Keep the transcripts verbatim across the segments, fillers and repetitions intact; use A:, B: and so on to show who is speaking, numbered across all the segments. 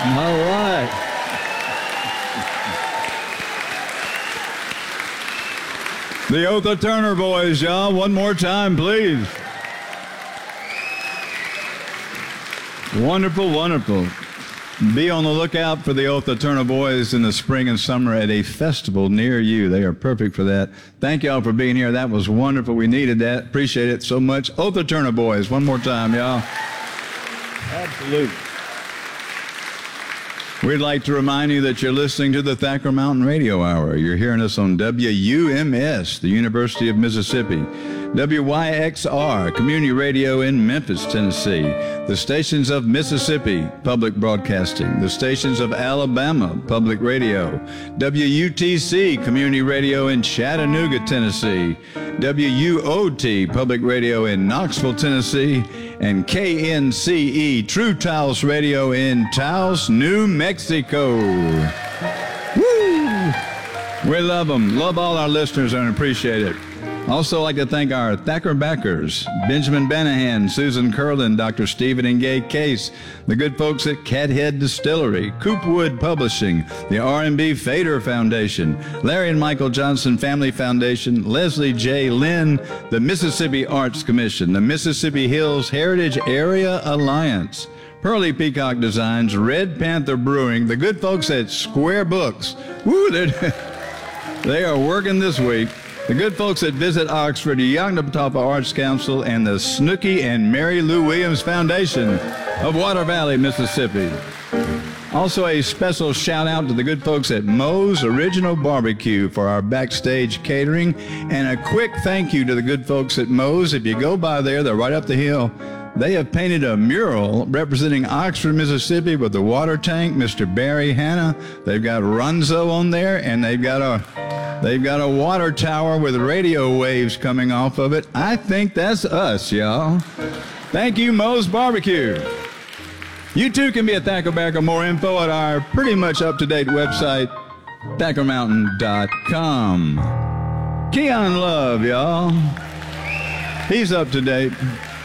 A: All right. The Otha Turner Boys, y'all. One more time, please. Wonderful, wonderful. Be on the lookout for the Otha Turner Boys in the spring and summer at a festival near you. They are perfect for that. Thank y'all for being here. That was wonderful. We needed that. Appreciate it so much. Otha Turner Boys, one more time, y'all. Absolutely. We'd like to remind you that you're listening to the Thacker Mountain Radio Hour. You're hearing us on W U M S, the University of Mississippi, W Y X R, Community Radio in Memphis, Tennessee, the stations of Mississippi, Public Broadcasting, the stations of Alabama, Public Radio, W U T C, Community Radio in Chattanooga, Tennessee, W U O T, Public Radio in Knoxville, Tennessee, and K N C E, True Taos Radio in Taos, New Mexico. Woo! We love them. Love all our listeners and appreciate it. Also like to thank our Thacker backers, Benjamin Banahan, Susan Curlin, Doctor Stephen and Gay Case, the good folks at Cathead Distillery, Coopwood Publishing, the R and B Fader Foundation, Larry and Michael Johnson Family Foundation, Leslie J. Lynn, the Mississippi Arts Commission, the Mississippi Hills Heritage Area Alliance, Pearly Peacock Designs, Red Panther Brewing, the good folks at Square Books. Woo, they are working this week. The good folks at Visit Oxford, the Yoknapatawpha Arts Council, and the Snooky and Mary Lou Williams Foundation of Water Valley, Mississippi. Also a special shout out to the good folks at Moe's Original Barbecue for our backstage catering, and a quick thank you to the good folks at Moe's. If you go by there, they're right up the hill. They have painted a mural representing Oxford, Mississippi with the water tank, Mister Barry Hanna. They've got Runzo on there, and they've got a they've got a water tower with radio waves coming off of it. I think that's us, y'all. Thank you, Moe's Barbecue. You too can be a Thackerbacker. More info at our pretty much up-to-date website, Thacker Mountain dot com. Keon Love, y'all. He's up to date.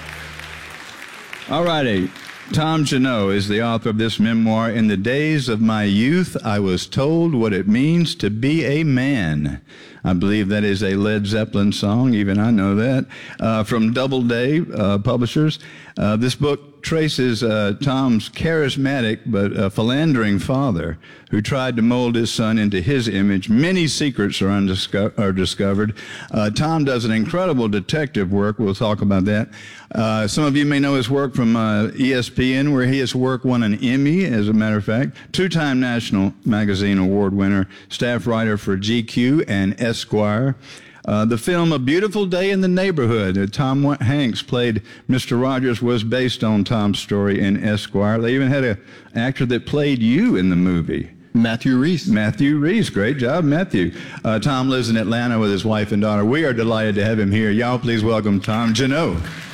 A: All righty. Tom Janot is the author of this memoir. In the days of my youth, I was told what it means to be a man. I believe that is a Led Zeppelin song. Even I know that. Uh, from Doubleday uh, Publishers. Uh, this book traces uh, Tom's charismatic but uh, philandering father who tried to mold his son into his image. Many secrets are, undisco- are discovered. Uh, Tom does an incredible detective work. We'll talk about that. Uh, some of you may know his work from uh, E S P N, where he has work won an Emmy, as a matter of fact, two-time National Magazine Award winner, staff writer for G Q and Esquire. Uh, the film A Beautiful Day in the Neighborhood, uh, Tom Hanks played Mister Rogers, was based on Tom's story in Esquire. They even had an actor that played you in the movie.
B: Matthew Reese.
A: Matthew Reese. Great job, Matthew. Uh, Tom lives in Atlanta with his wife and daughter. We are delighted to have him here. Y'all please welcome Tom Janot.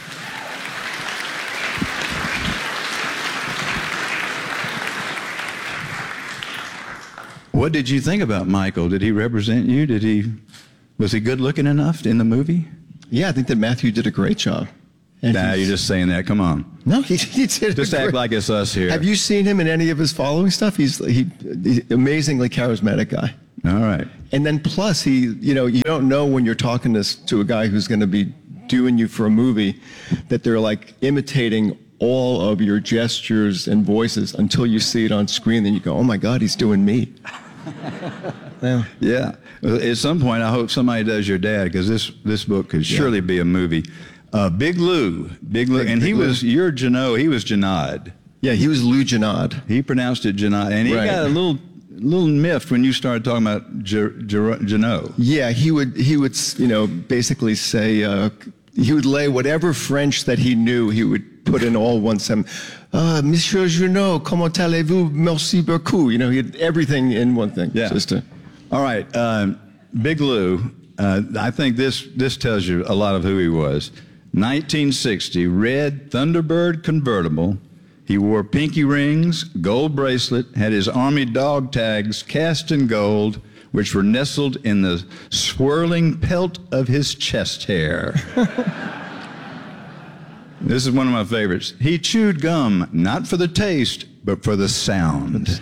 A: What did you think about Michael? Did he represent you? Did he... Was he good looking enough in the movie?
B: Yeah, I think that Matthew did a great job. And
A: nah, you're just saying that. Come on.
B: No, he, he did.
A: Just act
B: great.
A: like it's us here.
B: Have you seen him in any of his following stuff? He's he, he's an amazingly charismatic guy.
A: All right.
B: And then plus he, you know, you don't know when you're talking to to a guy who's going to be doing you for a movie that they're like imitating all of your gestures and voices until you see it on screen. Then you go, oh my God, he's doing me.
A: Yeah. Yeah. At some point, I hope somebody does your dad, because this, this book could surely yeah. be a movie. Uh, Big Lou. Big Lou. Big, and Big he Lou. was, you're Janot, he was Janad.
B: Yeah, he was Lou Janad.
A: He pronounced it Janad. And he right. got a little little miffed when you started talking about J- J- Janot.
B: Yeah, he would, he would, you know, basically say, uh, he would lay whatever French that he knew, he would put in all one sentence. Uh, Monsieur Janot, comment allez-vous? Merci beaucoup. You know, he had everything in one thing.
A: Yeah.
B: Just to,
A: All right, um, Big Lou, uh, I think this, this tells you a lot of who he was. nineteen sixty, red Thunderbird convertible. He wore pinky rings, gold bracelet, had his Army dog tags cast in gold, which were nestled in the swirling pelt of his chest hair. This is one of my favorites. He chewed gum, not for the taste, but for the sound.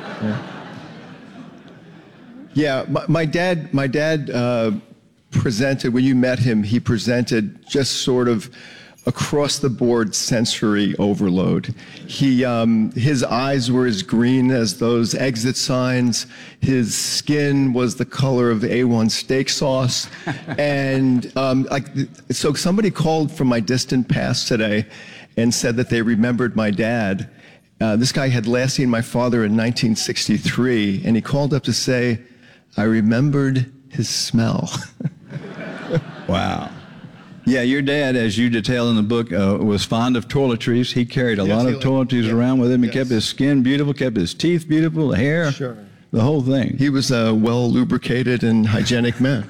B: Yeah, my, my dad, my dad uh, presented, when you met him, he presented just sort of across the board sensory overload. He, um, his eyes were as green as those exit signs. His skin was the color of A one steak sauce. And um, like, so somebody called from my distant past today and said that they remembered my dad. Uh, this guy had last seen my father in nineteen sixty-three, and he called up to say, I remembered his smell.
A: Wow. Yeah, your dad, as you detail in the book, uh, was fond of toiletries. He carried a
B: Yes,
A: lot
B: he
A: of
B: liked-
A: toiletries
B: yeah.
A: around with him. He
B: Yes.
A: kept his skin beautiful, kept his teeth beautiful, the hair,
B: Sure.
A: the whole thing.
B: He was a well-lubricated and hygienic man.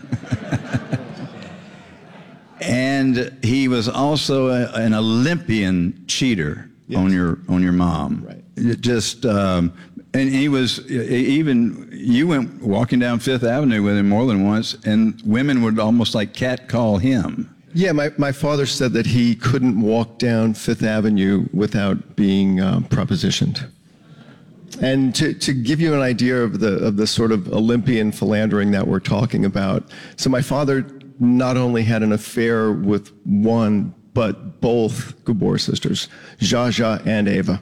A: And he was also a, an Olympian cheater
B: Yes.
A: on your on your mom.
B: Right.
A: It just um, and he was even you went walking down Fifth Avenue with him more than once, and women would almost like catcall him.
B: Yeah, my, my father said that he couldn't walk down Fifth Avenue without being um, propositioned. And to, to give you an idea of the of the sort of Olympian philandering that we're talking about, so my father not only had an affair with one, but both Gabor sisters, Zsa Zsa and Ava.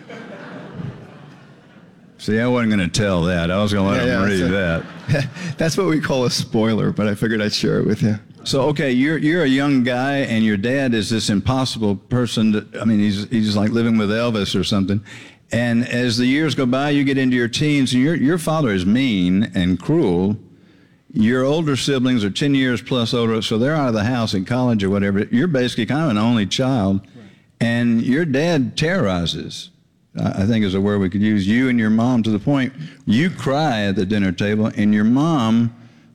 A: See, I wasn't going to tell that. I was going to let
B: Yeah,
A: him
B: yeah,
A: read
B: so-
A: that.
B: That's what we call a spoiler, but I figured I'd share it with you.
A: So, okay, you're you're a young guy, and your dad is this impossible person. That, I mean, he's he's like living with Elvis or something. And as the years go by, you get into your teens, and your your father is mean and cruel. Your older siblings are ten years plus older, so they're out of the house in college or whatever. You're basically kind of an only child, right. And your dad terrorizes. I think is a word we could use. You and your mom to the point you cry at the dinner table, and your mom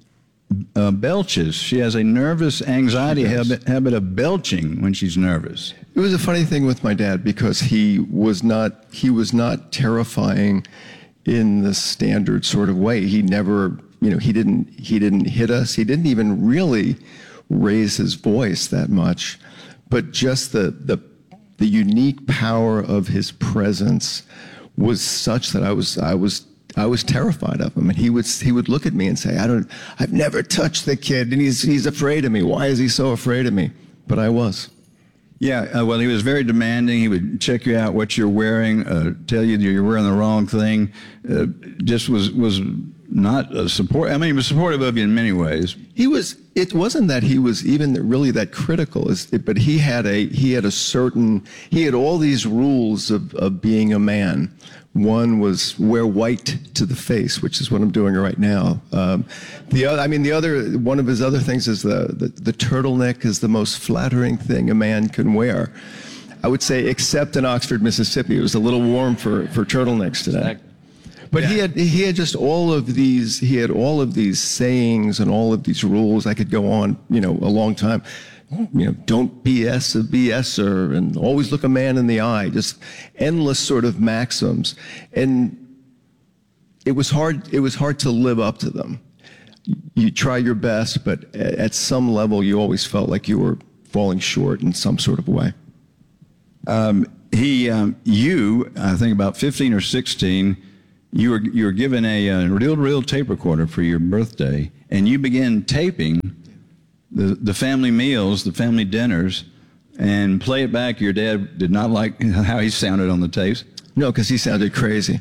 A: uh, belches. She has a nervous anxiety habit, habit of belching when she's nervous.
B: It was a funny thing with my dad because he was not he was not terrifying in the standard sort of way. He never, you know, he didn't he didn't hit us. He didn't even really raise his voice that much, but just the the the unique power of his presence was such that I was I was I was terrified of him. And he would he would look at me and say, I don't I've never touched the kid, and he's he's afraid of me. Why is he so afraid of me? But I was.
A: Yeah, uh, well, he was very demanding. He would check you out, what you're wearing, uh, tell you you're wearing the wrong thing. Uh, just was was not a support. I mean, he was supportive of you in many ways.
B: He was. It wasn't that he was even really that critical, but he had a he had a certain he had all these rules of of being a man. One was wear white to the face, which is what I'm doing right now. Um, the other, I mean, the other one of his other things is the, the the turtleneck is the most flattering thing a man can wear. I would say, except in Oxford, Mississippi, it was a little warm for for turtlenecks today.
A: Exactly.
B: But
A: Yeah.
B: he had he had just all of these he had all of these sayings and all of these rules. I could go on, you know, a long time. You know, don't B S a BSer, and always look a man in the eye. Just endless sort of maxims, and it was hard. It was hard to live up to them. You try your best, but at some level, you always felt like you were falling short in some sort of way.
A: Um, he, um, you, I think about fifteen or sixteen. You were you were given a, a reel-to-reel tape recorder for your birthday, and you began taping the the family meals, the family dinners, and play it back. Your dad did not like how he sounded on the tapes.
B: No, because he sounded crazy.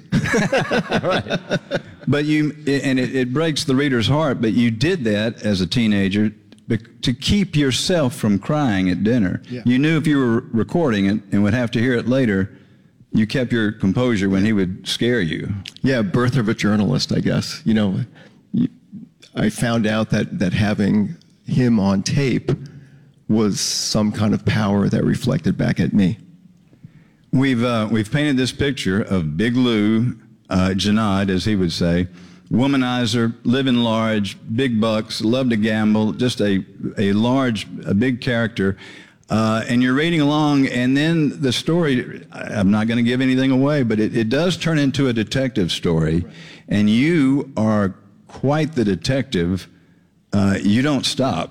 A: Right. But you, and it, it breaks the reader's heart, but you did that as a teenager to keep yourself from crying at dinner.
B: Yeah.
A: You knew if you were recording it and would have to hear it later, you kept your composure when he would scare you.
B: Yeah, birth of a journalist, I guess. You know, I found out that, that having him on tape was some kind of power that reflected back at me.
A: We've uh, we've painted this picture of Big Lou, uh, Janad, as he would say, womanizer, living large, big bucks, loved to gamble, just a a large, a big character. Uh, and you're reading along, and then the story, I'm not going to give anything away, but it, it does turn into a detective story. And you are quite the detective. Uh, you don't stop.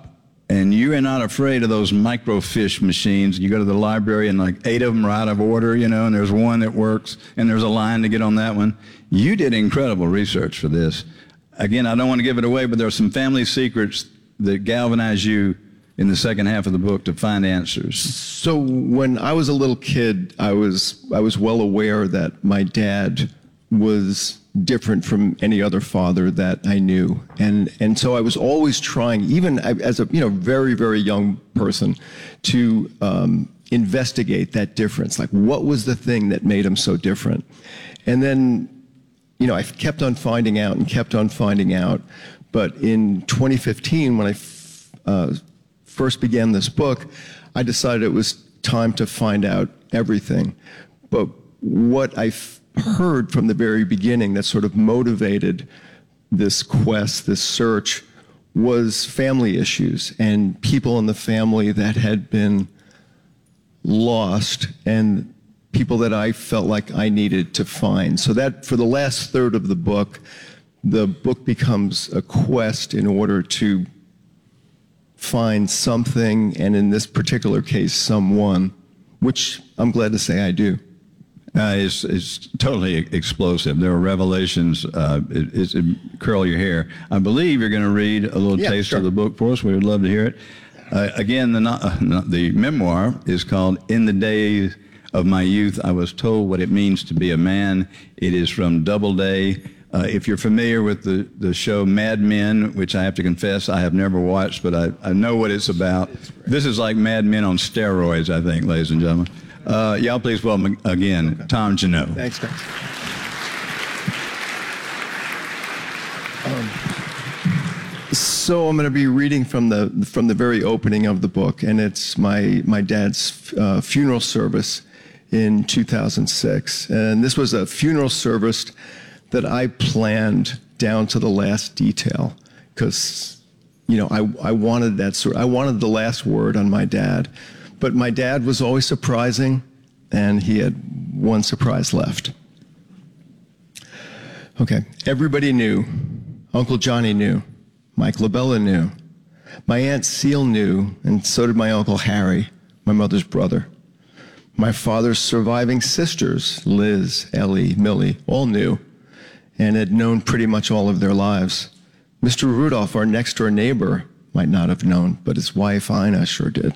A: and you are not afraid of those microfiche machines. You go to the library and like eight of them are out of order, you know, and there's one that works, and there's a line to get on that one. You did incredible research for this. Again, I don't want to give it away, but there are some family secrets that galvanize you in the second half of the book to find answers.
B: So when I was a little kid, I was I was well aware that my dad was different from any other father that I knew, and and so I was always trying, even as a you know very very young person, to um, investigate that difference. Like, what was the thing that made him so different? And then, you know, I kept on finding out and kept on finding out. But in twenty fifteen, when I f- uh, first began this book, I decided it was time to find out everything. But what I f- heard from the very beginning that sort of motivated this quest, this search, was family issues and people in the family that had been lost and people that I felt like I needed to find. So that, for the last third of the book, the book becomes a quest in order to find something, and in this particular case, someone, which I'm glad to say I do.
A: Uh, it's, it's totally explosive. There are revelations. Uh, it, it's, it, curl your hair. I believe you're going to read a little
B: Yeah,
A: taste
B: sure.
A: of the book for us. We would love to hear it. Uh, again, the, no- uh, no- the memoir is called In the Days of My Youth, I Was Told What It Means to Be a Man. It is from Doubleday. Uh, if you're familiar with the, the show Mad Men, which I have to confess I have never watched, but I, I know what it's about. This is like Mad Men on steroids, I think, ladies and gentlemen. Uh, y'all please welcome again, okay. Tom Junod.
B: Thanks, guys. Um, so I'm going to be reading from the from the very opening of the book, and it's my my dad's uh, funeral service in two thousand six, and this was a funeral service that I planned down to the last detail, because you know I I wanted that sort I wanted the last word on my dad. But my dad was always surprising, and he had one surprise left. Okay, everybody knew. Uncle Johnny knew. Mike LaBella knew. My Aunt Seal knew, and so did my Uncle Harry, my mother's brother. My father's surviving sisters, Liz, Ellie, Millie, all knew, and had known pretty much all of their lives. Mister Rudolph, our next-door neighbor, might not have known, but his wife, Ina, sure did.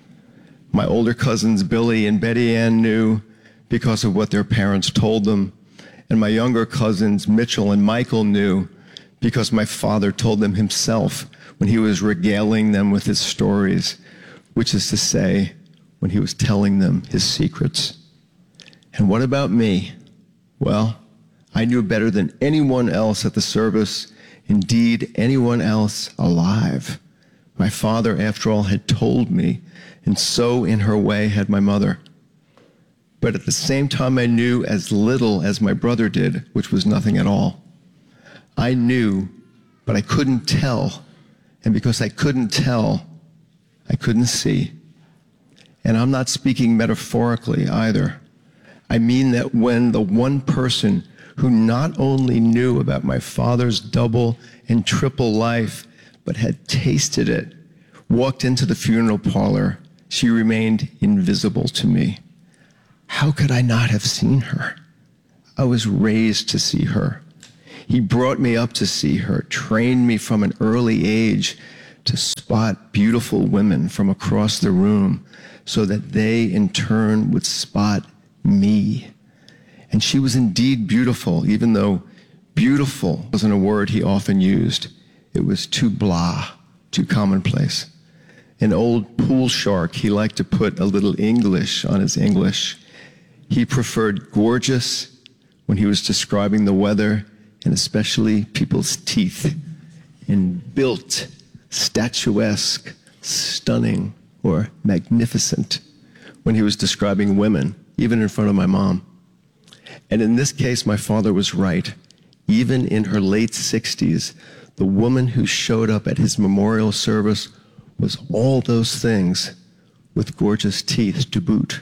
B: My older cousins, Billy and Betty Ann, knew because of what their parents told them. And my younger cousins, Mitchell and Michael, knew because my father told them himself when he was regaling them with his stories, which is to say, when he was telling them his secrets. And what about me? Well, I knew better than anyone else at the service, indeed anyone else alive. My father, after all, had told me, and so in her way had my mother. But at the same time, I knew as little as my brother did, which was nothing at all. I knew, but I couldn't tell. And because I couldn't tell, I couldn't see. And I'm not speaking metaphorically either. I mean that when the one person who not only knew about my father's double and triple life, but had tasted it, walked into the funeral parlor, she remained invisible to me. How could I not have seen her? I was raised to see her. He brought me up to see her, trained me from an early age to spot beautiful women from across the room so that they in turn would spot me. And she was indeed beautiful, even though beautiful wasn't a word he often used. It was too blah, too commonplace. An old pool shark, he liked to put a little English on his English. He preferred gorgeous when he was describing the weather, and especially people's teeth, and built, statuesque, stunning, or magnificent when he was describing women, even in front of my mom. And in this case, my father was right. Even in her late sixties, the woman who showed up at his memorial service was all those things with gorgeous teeth to boot.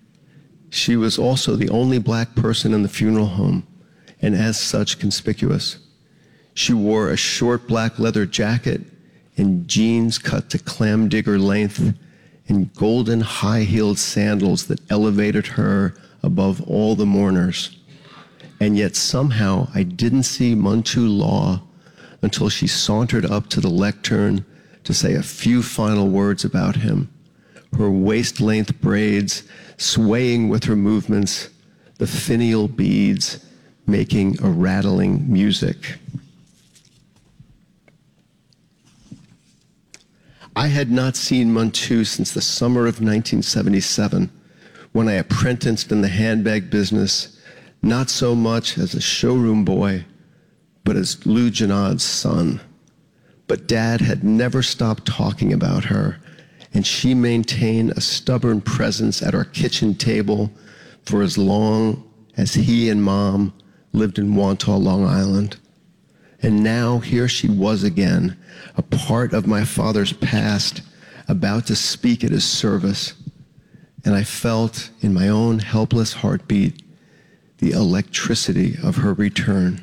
B: She was also the only black person in the funeral home, and as such conspicuous. She wore a short black leather jacket in jeans cut to clam digger length, and golden high-heeled sandals that elevated her above all the mourners. And yet somehow I didn't see Manchu Law until she sauntered up to the lectern to say a few final words about him, her waist-length braids swaying with her movements, the finial beads making a rattling music. I had not seen Manchu since the summer of nineteen seventy-seven, when I apprenticed in the handbag business, not so much as a showroom boy, but as Lou Janad's son. But Dad had never stopped talking about her, and she maintained a stubborn presence at our kitchen table for as long as he and Mom lived in Wantagh, Long Island. And now here she was again, a part of my father's past, about to speak at his service. And I felt in my own helpless heartbeat the electricity of her return.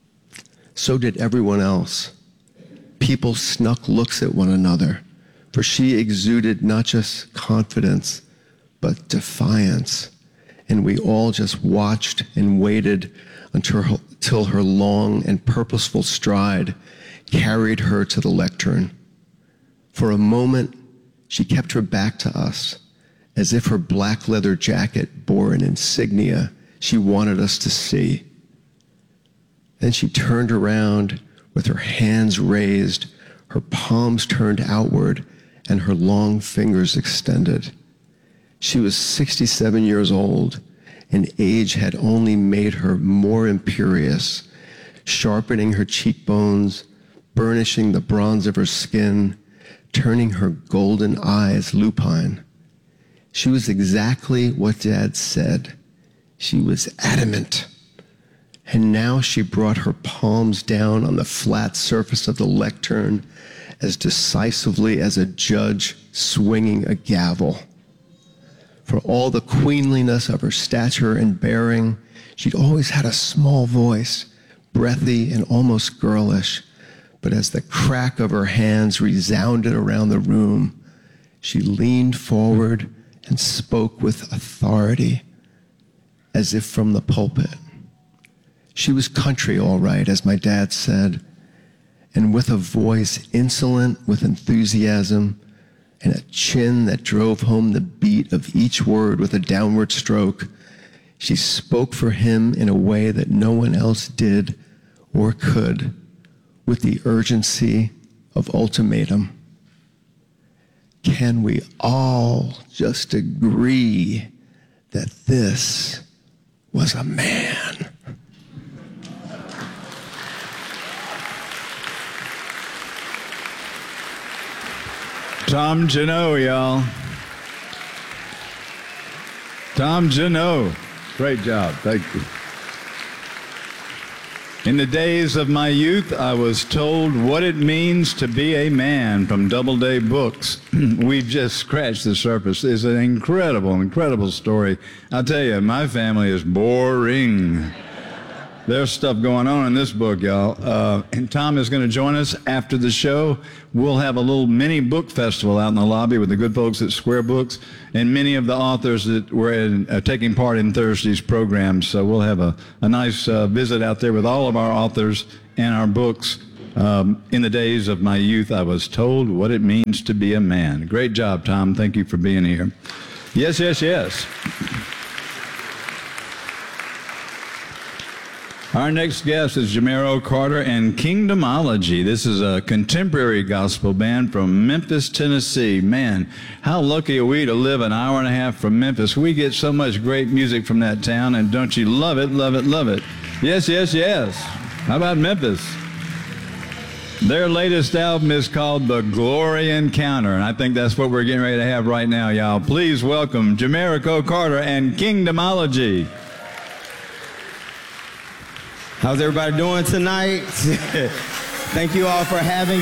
B: So did everyone else. People snuck looks at one another, for she exuded not just confidence, but defiance. And we all just watched and waited until her, until her long and purposeful stride carried her to the lectern. For a moment, she kept her back to us, as if her black leather jacket bore an insignia she wanted us to see. Then she turned around with her hands raised, her palms turned outward, and her long fingers extended. She was sixty-seven years old, and age had only made her more imperious, sharpening her cheekbones, burnishing the bronze of her skin, turning her golden eyes lupine. She was exactly what Dad said. She was adamant. And now she brought her palms down on the flat surface of the lectern as decisively as a judge swinging a gavel. For all the queenliness of her stature and bearing, she'd always had a small voice, breathy and almost girlish. But as the crack of her hands resounded around the room, she leaned forward and spoke with authority, as if from the pulpit. She was country, all right, as my dad said, and with a voice insolent with enthusiasm and a chin that drove home the beat of each word with a downward stroke, she spoke for him in a way that no one else did or could, with the urgency of ultimatum. Can we all just agree that this was a man?
A: Tom Junod, y'all. Tom Junod. Great job. Thank you. In the days of my youth, I was told what it means to be a man from Doubleday Books. We've just scratched the surface. It's an incredible, incredible story. I'll tell you, my family is boring. There's stuff going on in this book, y'all. Uh, and Tom is going to join us after the show. We'll have a little mini book festival out in the lobby with the good folks at Square Books and many of the authors that were in, uh, taking part in Thursday's program. So we'll have a, a nice uh, visit out there with all of our authors and our books. Um, in the days of my youth, I was told what it means to be a man. Great job, Tom. Thank you for being here. Yes, yes, yes. Our next guest is Jamero Carter and Kingdomology. This is a contemporary gospel band from Memphis, Tennessee. Man, how lucky are we to live an hour and a half from Memphis. We get so much great music from that town, and don't you love it, love it, love it. Yes, yes, yes. How about Memphis? Their latest album is called The Glory Encounter, and I think that's what we're getting ready to have right now, y'all. Please welcome Jamero Carter and Kingdomology.
C: How's everybody doing tonight? Thank you all for having